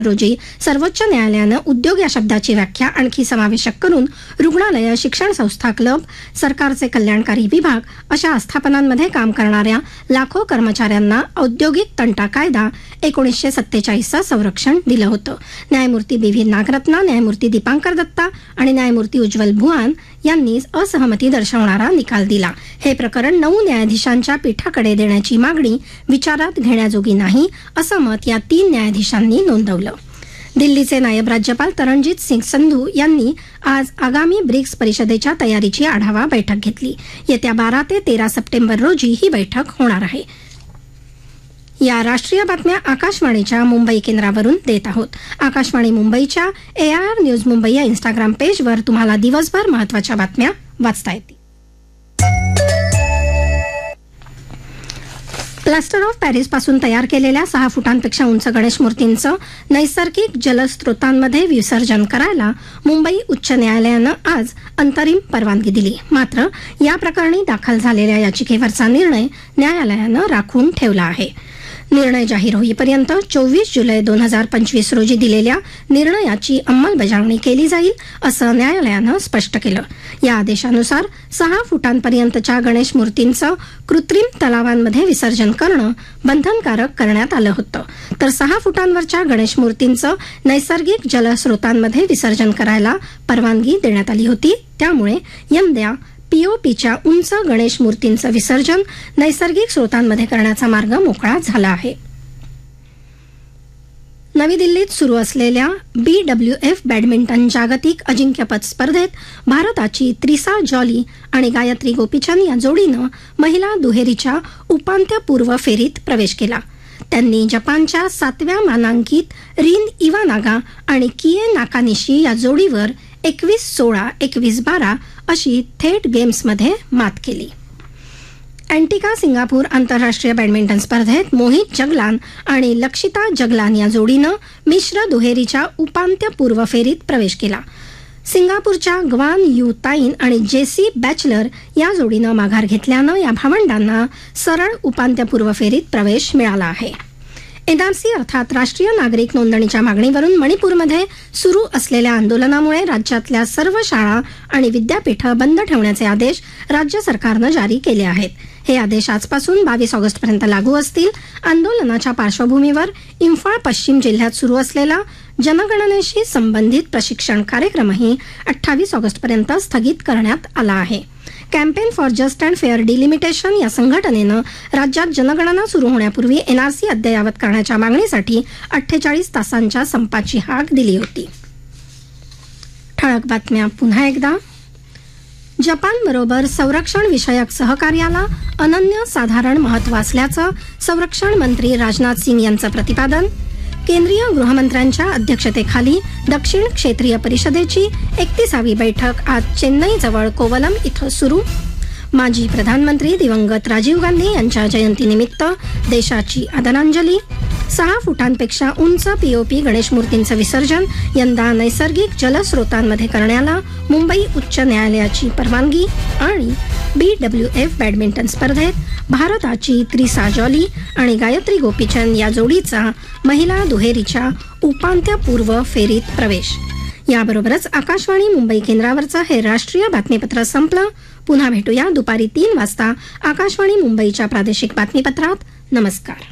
रोजी सर्वोच्च न्यायालयानं उद्योग या शब्दाची व्याख्या आणखी समावेशक करून रुग्णालय, शिक्षण संस्था, क्लब, सरकारचे कल्याणकारी विभाग अशा आस्थापनांमध्ये काम करणाऱ्या लाखो कर्मचाऱ्यांना औद्योगिक तंटा कायदा 1947चं संरक्षण दिलं होतं. न्यायमूर्ती बी.व्ही. नागरत्ना, न्यायमूर्ती दीपांकर दत्ता आणि न्यायमूर्ती उज्ज्वल भुआन यांनी असहमती दर्शवणारा निकाल दिला. हे प्रकरण 9 न्यायाधीशांच्या पीठाकडे देण्याची मागणी विचारात घेण्याजोगी नाही, असं मत या 3 न्यायाधीशांनी नोंदवलं. दिल्लीचे नायब राज्यपाल तरणजीत सिंग संधू यांनी आज आगामी ब्रिक्स परिषदेच्या तयारीची आढावा बैठक घेतली. येत्या 12 ते 13 सप्टेंबर रोजी ही बैठक होणार आहे. या राष्ट्रीय बातम्या आकाशवाणीच्या मुंबई केंद्रावरून देत आहोत. आकाशवाणी मुंबईच्या AIR न्यूज मुंबई या इंस्टाग्राम पेजवर तुम्हाला दिवसभर महत्त्वाच्या बातम्या वाचता येतील. प्लास्टर ऑफ पॅरिसपासून तयार केलेल्या 6 फुटांपेक्षा उंच गणेश मूर्तींचं नैसर्गिक जलस्रोतांमध्ये विसर्जन करायला मुंबई उच्च न्यायालयानं आज अंतरिम परवानगी दिली. मात्र या प्रकरणी दाखल झालेल्या याचिकेवरचा निर्णय न्यायालयानं राखून ठेवला आहे. निर्णय जाहीर होईपर्यंत 24 जुलै 2025 रोजी दिलेल्या निर्णयाची अंमलबजावणी केली जाईल, असं न्यायालयानं स्पष्ट केलं. या आदेशानुसार 6 फुटांपर्यंतच्या गणेश मूर्तींचं कृत्रिम तलावांमध्ये विसर्जन करणं बंधनकारक करण्यात आलं होतं, तर 6 फुटांवरच्या गणेश मूर्तींचं नैसर्गिक जलस्रोतांमध्ये विसर्जन करायला परवानगी देण्यात आली होती. त्यामुळे यंदा पीओपीच्या उंच गणेश मूर्तींचं विसर्जन नैसर्गिक स्रोतांमध्ये करण्याचा मार्ग मोकळा झाला आहे. नवी दिल्लीत सुरू असलेल्या BWF बॅडमिंटन जागतिक अजिंक्यपद स्पर्धेत भारताची त्रिसा जॉली आणि गायत्री गोपीचंद या जोडीनं महिला दुहेरीच्या उपांत्यपूर्व फेरीत प्रवेश केला. त्यांनी जपानच्या 7व्या मानांकित रिन इवानागा आणि किए नाकानिशी या जोडीवर 21-16, 21-12 अशी थेट गेम्समध्ये मात केली. अँटिका सिंगापूर आंतरराष्ट्रीय बॅडमिंटन स्पर्धेत मोहित जगलान आणि लक्षिता जगलान या जोडीनं मिश्र दुहेरीच्या उपांत्यपूर्व फेरीत प्रवेश केला. सिंगापूरच्या ग्वान यू ताईन आणि जेसी बॅचलर या जोडीनं माघार घेतल्यानं या भावंडांना सरळ उपांत्यपूर्व फेरीत प्रवेश मिळाला आहे. NRC अर्थात राष्ट्रीय नागरिक नोंदणीच्या मागणीवरून मणिपूरमध्ये सुरू असलेल्या आंदोलनामुळे राज्यातल्या सर्व शाळा आणि विद्यापीठं बंद ठेवण्याचे आदेश राज्य सरकारनं जारी केले आहेत. हे आदेश आजपासून 22 ऑगस्टपर्यंत लागू असतील. आंदोलनाच्या पार्श्वभूमीवर इम्फाळ पश्चिम जिल्ह्यात सुरू असलेला जनगणनेशी संबंधित प्रशिक्षण कार्यक्रमही 28 ऑगस्टपर्यंत स्थगित करण्यात आला आहे. Campaign for just and fair delimitation या संघटनेनं राज्यात जनगणना सुरू होण्यापूर्वी NRC अद्ययावत करण्याच्या मागणीसाठी 48 तासांच्या संपाची हाक दिली होती. ठळक बातम्या पुन्हा एकदा. जपानबरोबर संरक्षण विषयक सहकार्याला अनन्यसाधारण महत्त्व असल्याचं संरक्षण मंत्री राजनाथ सिंग यांचं प्रतिपादन. केंद्रीय गृहमंत्र्यांच्या अध्यक्षतेखाली दक्षिण क्षेत्रीय परिषदेची 31वी बैठक आज चेन्नईजवळ कोवलम इथं सुरू. माजी प्रधानमंत्री दिवंगत राजीव गांधी यांच्या जयंतीनिमित्त देशाची आदरांजली. 6 फुटांपेक्षा उंच पीओपी गणेश मूर्तींचं विसर्जन यंदा नैसर्गिक जलस्रोतांमध्ये करण्याला मुंबई उच्च न्यायालयाची परवानगी. आणि BWF बॅडमिंटन स्पर्धेत भारताची त्रिसा जॉली आणि गायत्री गोपीचंद या जोडीचा महिला दुहेरीच्या उपांत्यपूर्व फेरीत प्रवेश. याबरोबरच आकाशवाणी मुंबई केंद्रावरचं हे राष्ट्रीय बातमीपत्र संपलं. पुन्हा भेटूया दुपारी 3 वाजता आकाशवाणी मुंबईच्या प्रादेशिक बातमीपत्रात. नमस्कार.